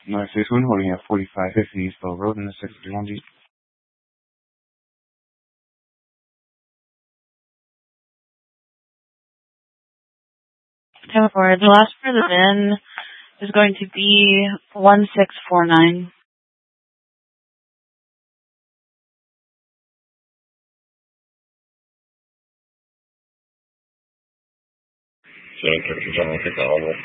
961 holding at 4550 Eastville Road in the 631 Jeep. 10-4. The last for the VIN is going to be 1649. So I can take that one.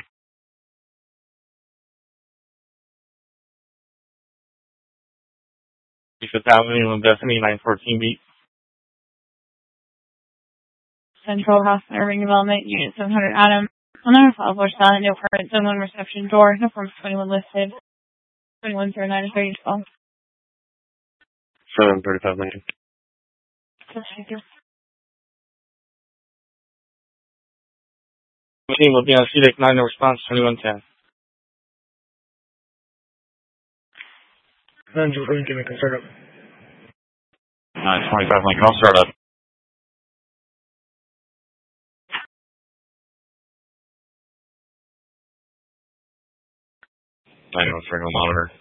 Fifth Avenue and Bethany, 914 beat. Central House and Urban Development, Unit 700 Adam. On our file for silent, no permit, zone 1 reception door, no forms 21 listed. 2109 is ready to go. 735 Lincoln. Thank you. Machine will be on CDEC 9, no response, 2110. Lincoln, we can start up. 925 Lincoln, I'll start up. I know it's regular monitor.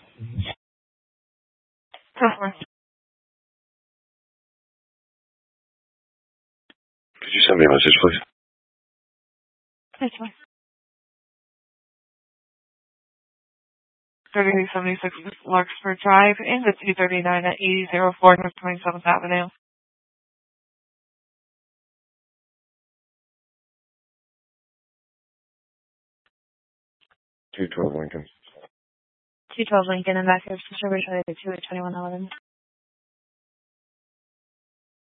Could you send me a message, please? That's fine. 3376 Larkspur Drive, and the 239 at 8004 North 27th Avenue. 212 Lincoln. 212 Lincoln, and back here, distribution related to 2111.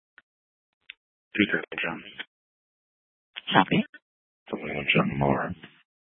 213 John. Copy. 21 John Moore.